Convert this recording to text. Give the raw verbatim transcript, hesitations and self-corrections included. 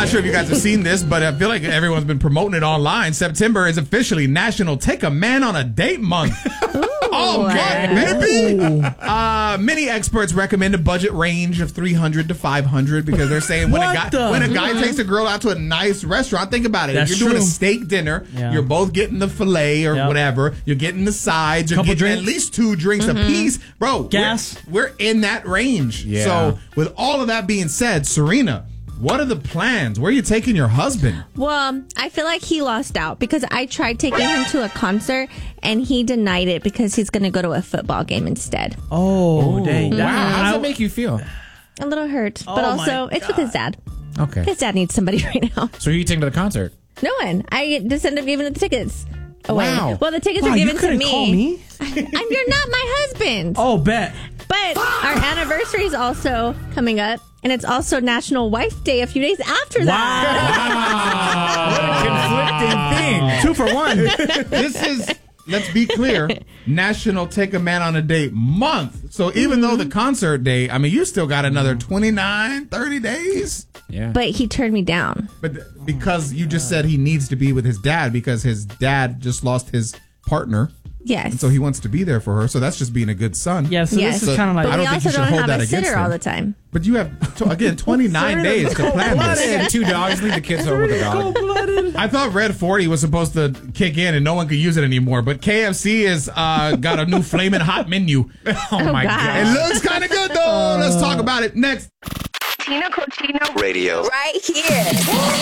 not sure if you guys have seen this, but I feel like everyone's been promoting it online. September is officially National Take a Man on a Date Month. Oh, God, baby. Uh, many experts recommend a budget range of three hundred to five hundred because they're saying when a guy the- when a guy takes a girl out to a nice restaurant, think about it. That's if you're doing true. a steak dinner, Yeah. you're both getting the filet or Yep. whatever. You're getting the sides. You're Couple getting drinks. at least two drinks apiece. Bro, Gas. We're, we're in that range. Yeah. So with all of that being said, Serena, what are the plans? Where are you taking your husband? Well, I feel like he lost out because I tried taking him to a concert and he denied it because he's going to go to a football game instead. Oh, dang. Wow, how does I- that make you feel? A little hurt, but Oh, also my it's with his dad. Okay. His dad needs somebody right now. So who are you taking to the concert? No one. I just ended up giving the tickets away. Wow. Well, the tickets Wow, are you given to couldn't me. call me? I'm, you're not my husband. Oh, bet. But our anniversary is also coming up, and it's also National Wife Day a few days after that. What a conflicting thing. Two for one. This is, let's be clear, National Take a Man on a Date Month. So even though the concert day, I mean, you still got another twenty-nine, thirty days. Yeah. But he turned me down. But th- because you just said he needs to be with his dad because his dad just lost his partner. Yes. And so he wants to be there for her. So that's just being a good son. Yeah, so Yes. this is kind of like... But I we don't think also you should don't hold have that a against sitter him. all the time. But you have, t- again, twenty-nine days to plan this. And two dogs. Leave the kids home with the dog. I thought Red forty was supposed to kick in and no one could use it anymore. But K F C has uh, got a new flaming hot menu. Oh, my God. God. It looks kind of good, though. Let's talk about it next. Tina Cochino Radio. right here.